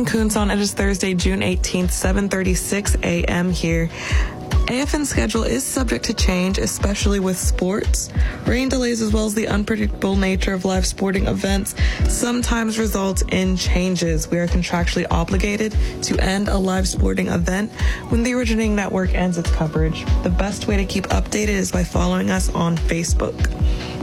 morning, Kunsan. It is Thursday, June 18th, 7:36 a.m. here. AFN's schedule is subject to change, especially with sports. Rain delays as well as the unpredictable nature of live sporting events sometimes result in changes. We are contractually obligated to end a live sporting event when the originating network ends its coverage. The best way to keep updated is by following us on Facebook.